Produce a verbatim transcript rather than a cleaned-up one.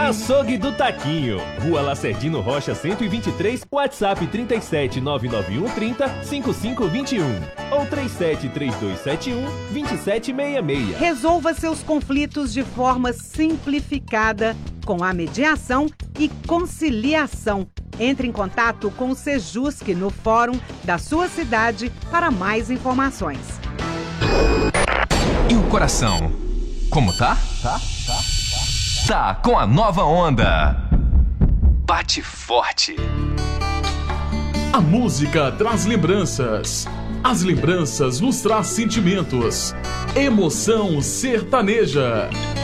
Açougue do Taquinho, Rua Lacerdino Rocha cento e vinte e três, WhatsApp trinta e sete, nove nove um, trinta, cinquenta e cinco vinte e um ou trinta e sete, trinta e dois setenta e um, vinte e sete sessenta e seis. Resolva seus conflitos de forma simplificada com a mediação e conciliação. Entre em contato com o Sejusc no fórum da sua cidade para mais informações. E o coração? Como tá? Tá, tá, tá. Tá com a nova onda. Bate forte. A música traz lembranças. As lembranças nos traz sentimentos. Emoção sertaneja.